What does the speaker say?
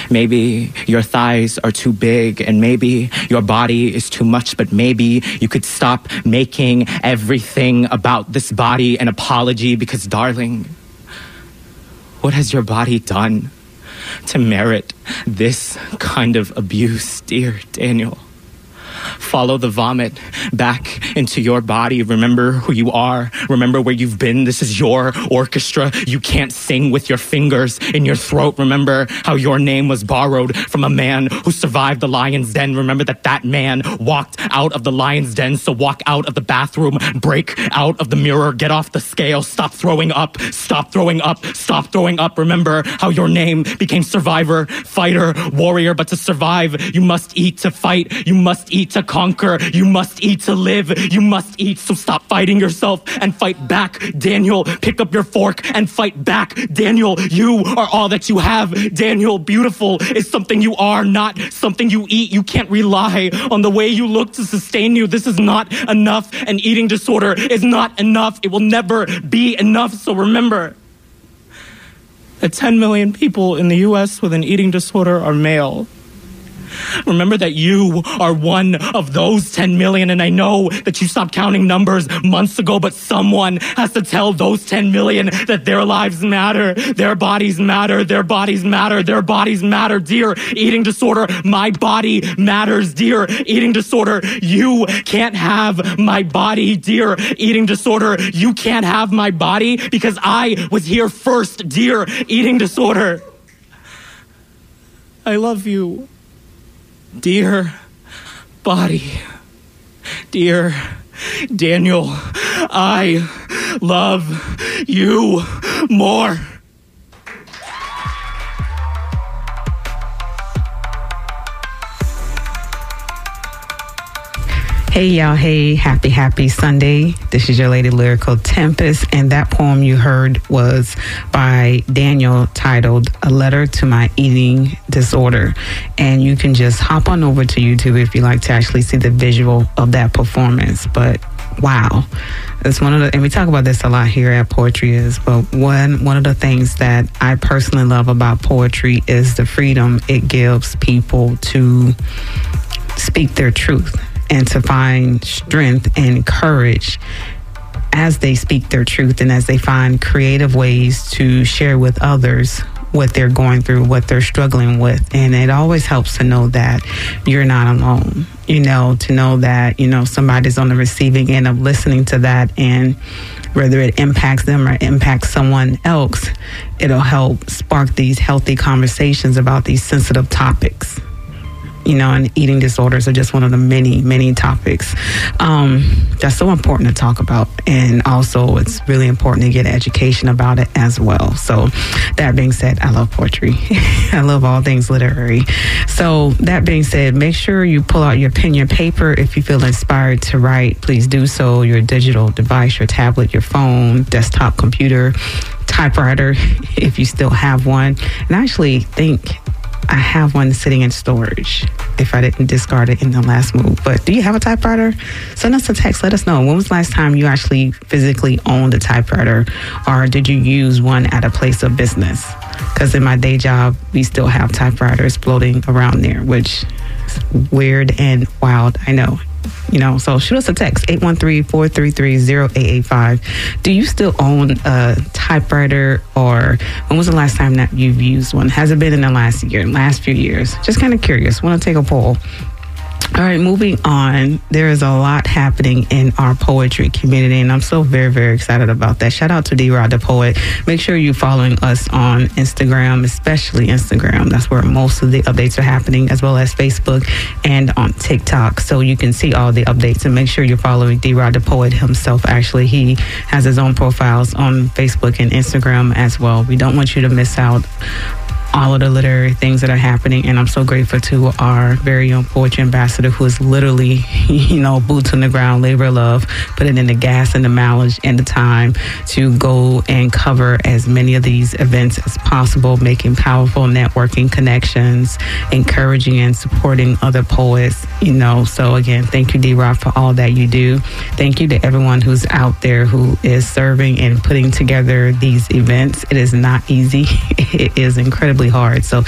Maybe your thighs are too big, and maybe your body is too much, but maybe you could stop making everything about this body an apology, because, darling, what has your body done to merit this kind of abuse, dear Daniel? Follow the vomit back into your body. Remember who you are. Remember where you've been. This is your orchestra. You can't sing with your fingers in your throat. Remember how your name was borrowed from a man who survived the lion's den. Remember that man walked out of the lion's den. So walk out of the bathroom, break out of the mirror, get off the scale, stop throwing up, stop throwing up, stop throwing up. Remember how your name became survivor, fighter, warrior. But to survive, you must eat to fight. You must eat to conquer. You must eat to live. You must eat. So stop fighting yourself and fight back. Daniel, pick up your fork and fight back. Daniel, you are all that you have. Daniel, beautiful is something you are, not something you eat. You can't rely on the way you look to sustain you. This is not enough. An eating disorder is not enough. It will never be enough. So remember that 10 million people in the US with an eating disorder are male. Remember that you are one of those 10 million, and I know that you stopped counting numbers months ago, but someone has to tell those 10 million that their lives matter, their bodies matter, their bodies matter, their bodies matter. Dear eating disorder, my body matters. Dear eating disorder, you can't have my body. Dear eating disorder, you can't have my body because I was here first. Dear eating disorder, I love you. Dear body, dear Daniel, I love you more. Hey y'all, hey, happy Sunday. This is your Lady Lyrical Tempest, and that poem you heard was by Daniel, titled A Letter to My Eating Disorder. And you can just hop on over to YouTube if you like to actually see the visual of that performance. But wow, it's one of the, and we talk about this a lot here at Poetry Is, but one of the things that I personally love about poetry is the freedom it gives people to speak their truth and to find strength and courage as they speak their truth and as they find creative ways to share with others what they're going through, what they're struggling with. And it always helps to know that you're not alone, to know that, somebody's on the receiving end of listening to that, and whether it impacts them or impacts someone else, it'll help spark these healthy conversations about these sensitive topics. And eating disorders are just one of the many, many topics that's so important to talk about. And also, it's really important to get education about it as well. So that being said, I love poetry. I love all things literary. So that being said, make sure you pull out your pen, your paper. If you feel inspired to write, please do so. Your digital device, your tablet, your phone, desktop computer, typewriter, if you still have one. And I actually think I have one sitting in storage if I didn't discard it in the last move. But do you have a typewriter? Send us a text. Let us know. When was the last time you actually physically owned a typewriter, or did you use one at a place of business? Because in my day job, we still have typewriters floating around there, which is weird and wild, I know. So shoot us a text, 813-433-0885. Do you still own a typewriter, or when was the last time that you've used one? Has it been in the last few years? Just kind of curious. Want to take a poll. All right, moving on. There is a lot happening in our poetry community, and I'm so very, very excited about that. Shout out to D-Rod the Poet. Make sure you're following us on Instagram, especially Instagram. That's where most of the updates are happening, as well as Facebook and on TikTok. So you can see all the updates, and make sure you're following D-Rod the Poet himself. Actually, he has his own profiles on Facebook and Instagram as well. We don't want you to miss out all of the literary things that are happening. And I'm so grateful to our very own poetry ambassador, who is literally, boots on the ground, labor of love, putting in the gas and the mileage and the time to go and cover as many of these events as possible, making powerful networking connections, encouraging and supporting other poets, So again, thank you, D-Rock, for all that you do. Thank you to everyone who's out there who is serving and putting together these events. It is not easy. It is incredibly hard. So